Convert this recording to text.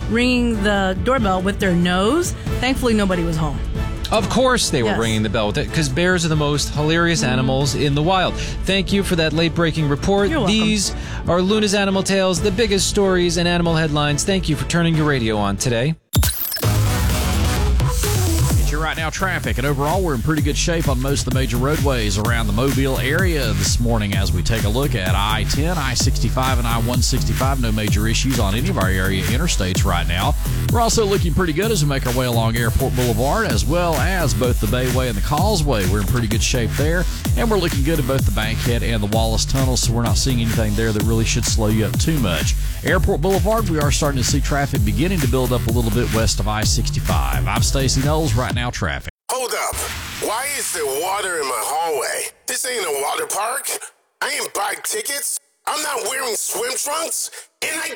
ringing the doorbell with their nose. Thankfully, nobody was home. Of course they were Yes. ringing the bell with it, because bears are the most hilarious animals in the wild. Thank you for that late-breaking report. You're welcome. These are Luna's Animal Tales, the biggest stories and animal headlines. Thank you for turning your radio on today. Your right now traffic, and overall we're in pretty good shape on most of the major roadways around the Mobile area this morning as we take a look at I-10, I-65, and I-165. No major issues on any of our area interstates right now. We're also looking pretty good as we make our way along Airport Boulevard, as well as both the Bayway and the Causeway. We're in pretty good shape there, and we're looking good at both the Bankhead and the Wallace Tunnel, so we're not seeing anything there that really should slow you up too much. Airport Boulevard, we are starting to see traffic beginning to build up a little bit west of I-65. I'm Stacey Knowles, right now traffic. Hold up. Why is there water in my hallway? This ain't a water park. I ain't buy tickets. I'm not wearing swim trunks. And I